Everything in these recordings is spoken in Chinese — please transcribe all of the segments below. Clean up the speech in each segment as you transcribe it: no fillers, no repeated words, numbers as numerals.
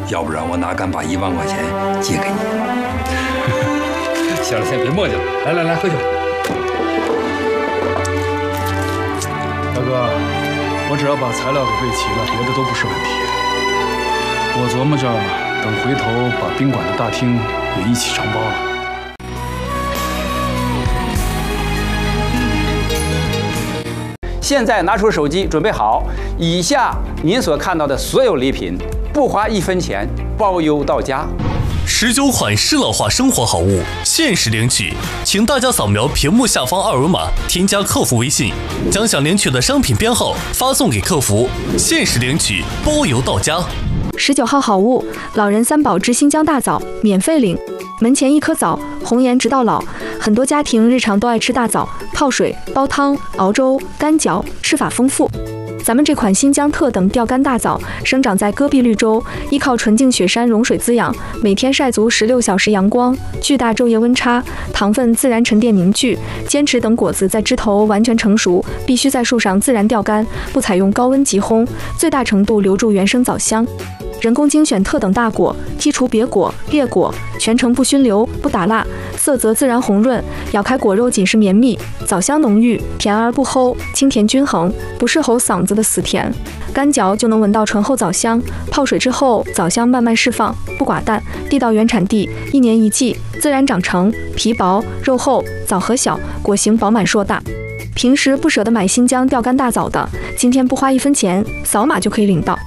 要不然我哪敢把1万块钱借给你？行了，先别磨叽了，来，喝酒。 大哥，我只要把材料给备齐了，别的都不是问题。我琢磨着，等回头把宾馆的大厅也一起承包了。 现在拿出手机，准备好。以下您所看到的所有礼品，不花1分钱，包邮到家。 19款适老化生活好物限时领取，请大家扫描屏幕下方2维码，添加客服微信，将想领取的商品编号发送给客服，限时领取，包邮到家。 19号好物，老人3宝之新疆大枣，免费领。门前1颗枣，红颜直到老。很多家庭日常都爱吃大枣，泡水、煲汤、熬粥、干嚼，吃法丰富。咱们这款新疆特等钓竿大枣生长在戈壁绿洲，依靠纯净雪山融水滋养，每天晒足16小时阳光，巨大昼夜温差，糖分自然沉淀凝聚，坚持等果子在枝头完全成熟，必须在树上自然钓竿，不采用高温急烘，最大程度留住原生枣香。人工精选特等大果，剔除瘪果、裂果，全程不熏流、不打蜡，色泽自然红润，咬开果肉紧实绵密，枣香浓郁，甜而不齁，清甜均衡，不是齁嗓子的死甜。干嚼就能闻到醇厚枣香，泡水之后枣香慢慢释放，不寡淡，地道原产地，1年1季，自然长成，皮薄肉厚，枣核小，果形饱满硕大。平时不舍得买新疆钓竿大枣的，今天不花1分钱，扫码就可以领到。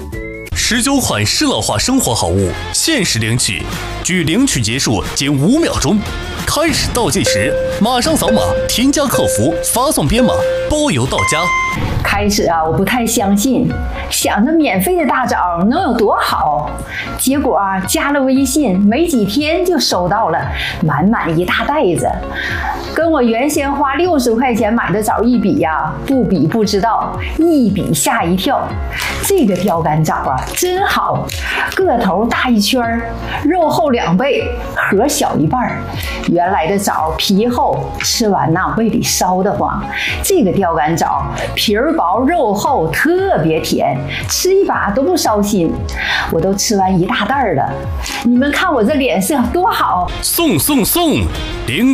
19款适老化生活好物限时领取，距领取结束仅5秒钟。开始倒计时，马上扫码，添加客服，发送编码，包邮到家。 开始啊，我不太相信，想着免费的大枣能有多好，结果啊，加了微信没几天就收到了满满一大袋子，跟我原先花60块钱买的枣一比呀，不比不知道，一比吓一跳。这个钓竿枣啊，真好，个头大1圈，肉厚2倍，核小1半。原来的枣皮厚，吃完呐胃里烧得慌。这个钓竿枣皮儿薄肉厚，特别甜，吃一把都不烧心。我都吃完1大袋了，你们看我这脸色多好！ 送领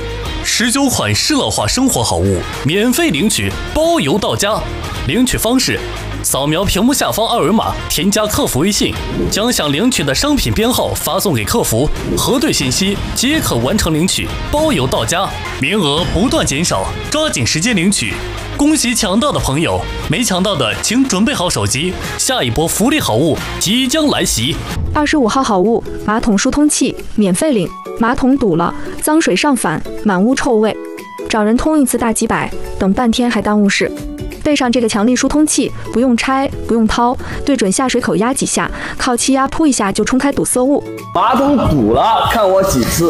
！19款适老化生活好物免费领取，包邮到家。领取方式：扫描屏幕下方2维码，添加客服微信，将想领取的商品编号发送给客服，核对信息即可完成领取，包邮到家。名额不断减少，抓紧时间领取。恭喜抢到的朋友，没抢到的请准备好手机，下一波福利好物即将来袭。 25号好物，马桶疏通器，免费领。马桶堵了，脏水上反，满屋臭味，找人通一次大几百，等半天还耽误事。备上这个强力疏通器，不用拆，不用掏，对准下水口压几下，靠气压扑一下就冲开堵塞物。 马桶堵了，看我几次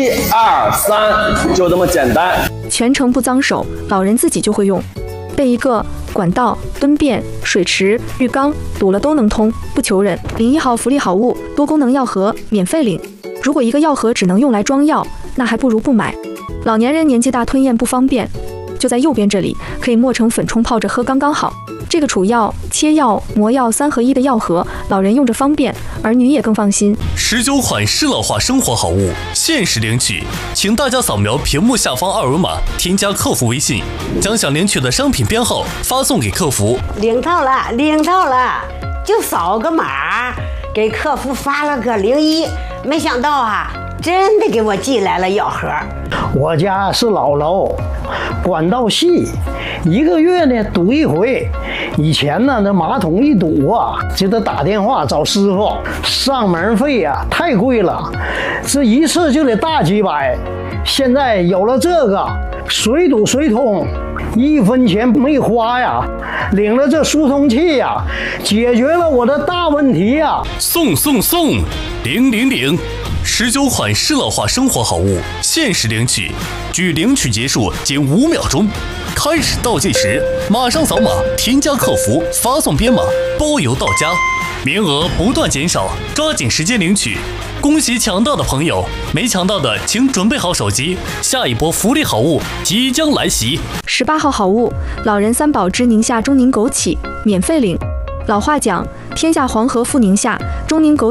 ，1、2、3，就这么简单。 全程不脏手，老人自己就会用。备一个管道、蹲便、水池、浴缸，堵了都能通，不求人。01号福利好物，多功能药盒，免费领。如果一个药盒只能用来装药，那还不如不买。老年人年纪大吞咽不方便，就在右边这里，可以磨成粉冲泡着喝刚刚好。这个储药、切药、磨药3合1的药盒，老人用着方便，儿女也更放心。 19款适老化生活好物限时领取，请大家扫描屏幕下方2维码，添加客服微信，将想领取的商品编号发送给客服。 领到了，就扫个码，给客服发了个01，没想到啊，真的给我寄来了药盒。 我家是老楼，管道细，1个月呢堵一回。以前呢，那马桶一堵啊，就得打电话找师傅，上门费呀太贵了，这一次就得大几百。现在有了这个，随堵随通，1分钱没花呀。领了这疏通器呀，解决了我的大问题呀。 送，领！19款适老化生活好物限时领取，距领取结束仅5秒钟。开始倒计时，马上扫码，添加客服，发送编码，包邮到家。名额不断减少，抓紧时间领取。恭喜抢到的朋友，没抢到的请准备好手机，下一波福利好物即将来袭。 18号好物，老人3宝之宁夏中宁枸杞，免费领。老话讲，天下黄河复宁夏，中宁枸